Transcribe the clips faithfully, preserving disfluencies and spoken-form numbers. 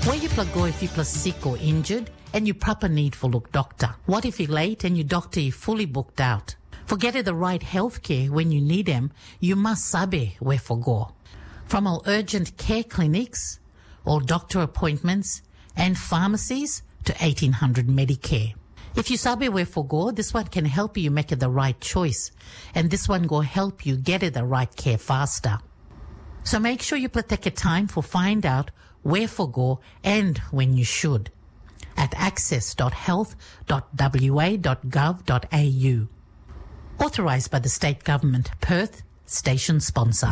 Where you plug go if you plus sick or injured and you proper need for look doctor? What if you're late and your doctor is fully booked out? For getting the right healthcare when you need them, you must sabe where for go. From our urgent care clinics, all doctor appointments and pharmacies to eighteen hundred Medicare. If you sabe where for go, this one can help you make it the right choice. And this one go help you get it the right care faster. So make sure you take your time for find out where for go and when you should at access dot health dot w a dot gov dot a u. Authorised by the State Government, Perth, station sponsor.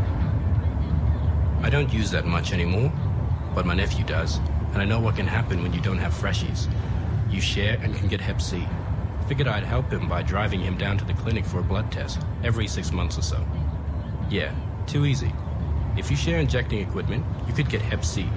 I don't use that much anymore, but my nephew does, and I know what can happen when you don't have freshies. You share and can get hep C. Figured I'd help him by driving him down to the clinic for a blood test every six months or so. Yeah, too easy. If you share injecting equipment, you could get hep C.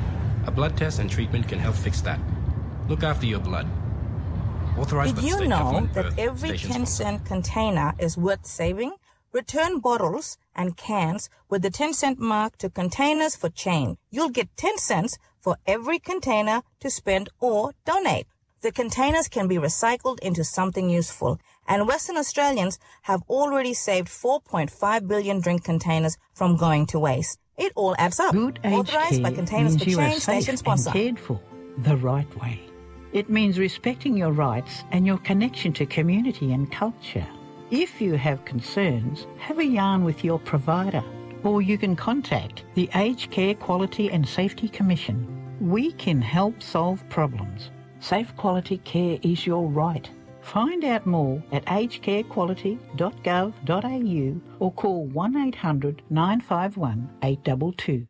A blood test and treatment can help fix that. Look after your blood. Authorized by the Did State you know Government, that Perth, every station ten sponsor. cent container is worth saving? Return bottles and cans with the ten cent mark to Containers for Change. You'll get ten cents for every container to spend or donate. The containers can be recycled into something useful, and Western Australians have already saved four point five billion drink containers from going to waste. It all adds up. Good aged Authorised by care Containers means for you are Change, safe station and sponsor. cared for the right way. It means respecting your rights and your connection to community and culture. If you have concerns, have a yarn with your provider, or you can contact the Aged Care Quality and Safety Commission. We can help solve problems. Safe quality care is your right. Find out more at aged care quality dot gov dot a u or call one eight hundred nine five one eight two two.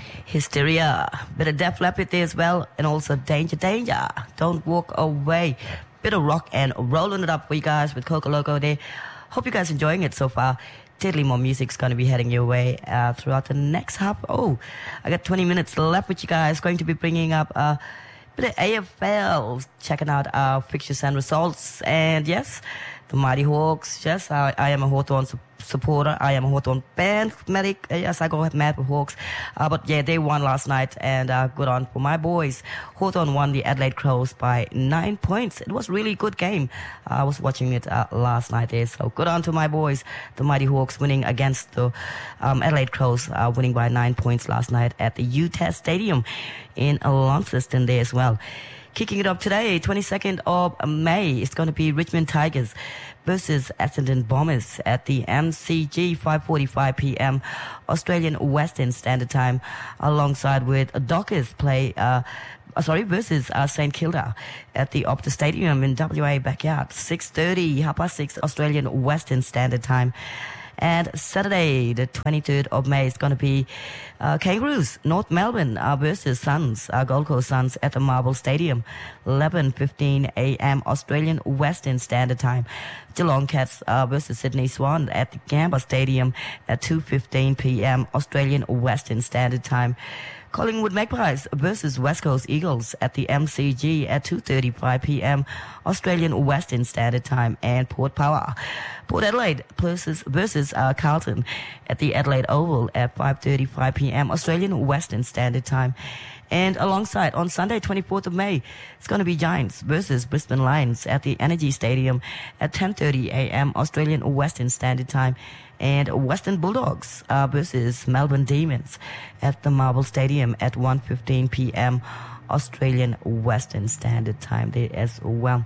Hysteria, bit of Def Leppard there as well, and also Danger Danger, Don't Walk Away. Bit of rock and rolling it up for you guys with Coco Loco there. Hope you guys enjoying it so far. Deadly more music's going to be heading your way uh, throughout the next half. Oh, I got twenty minutes left with you guys. Going to be bringing up uh, a bit of A F L, checking out our fixtures and results. And yes, the Mighty Hawks. Yes, I, I am a Hawthorn su- supporter. I am a Hawthorn fan, medic. Uh, yes, I go mad with Hawks. Uh, but yeah, they won last night, and uh, good on for my boys. Hawthorn won the Adelaide Crows by nine points. It was a really good game. Uh, I was watching it uh, last night there, so good on to my boys. The Mighty Hawks winning against the um, Adelaide Crows, uh, winning by nine points last night at the U T A S Stadium in Launceston there as well. Kicking it up today, twenty-second of May, it's going to be Richmond Tigers versus Essendon Bombers at the M C G, five forty-five p.m. Australian Western Standard Time, alongside with Dockers play, uh, sorry, versus uh, St Kilda at the Optus Stadium in W A backyard, six thirty, half past six Australian Western Standard Time. And Saturday, the twenty-third of May, is going to be uh, Kangaroos, North Melbourne uh, versus Suns, uh, Gold Coast Suns at the Marble Stadium, eleven fifteen a.m. Australian Western Standard Time. Geelong Cats uh, versus Sydney Swan at the Gamba Stadium at two fifteen p.m. Australian Western Standard Time. Collingwood Magpies versus West Coast Eagles at the M C G at two thirty-five p.m. Australian Western Standard Time. And Port Power, Port Adelaide versus, versus uh, Carlton at the Adelaide Oval at five thirty-five p.m. Australian Western Standard Time. And alongside, on Sunday, twenty-fourth of May, it's going to be Giants versus Brisbane Lions at the Energy Stadium at ten thirty a.m. Australian Western Standard Time. And Western Bulldogs uh, versus Melbourne Demons at the Marble Stadium at one fifteen p.m. Australian Western Standard Time there as well.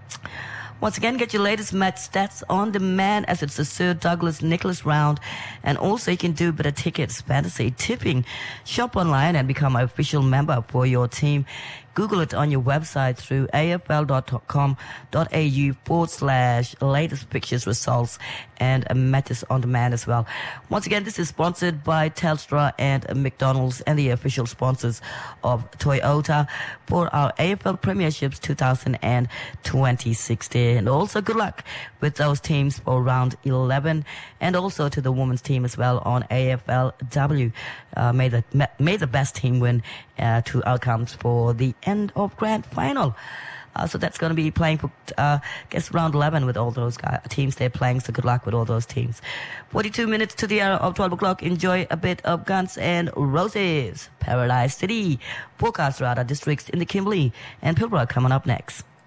Once again, get your latest match stats on demand as it's the Sir Douglas Nicholas round. And also you can do a bit of tickets, fantasy, tipping. Shop online and become an official member for your team. Google it on your website through afl.com.au forward slash latest pictures results and matches on demand as well. Once again, this is sponsored by Telstra and McDonald's and the official sponsors of Toyota for our A F L Premierships two thousand twenty-six. And also good luck with those teams for round eleven and also to the women's team as well on A F L W. Uh, may the may the best team win uh, two outcomes for the end of grand final. Uh, so that's going to be playing for, uh, I guess, round eleven with all those guys, teams they're playing. So good luck with all those teams. forty-two minutes to the hour of twelve o'clock. Enjoy a bit of Guns N' Roses, Paradise City, Pocasrada districts in the Kimberley and Pilbara coming up next.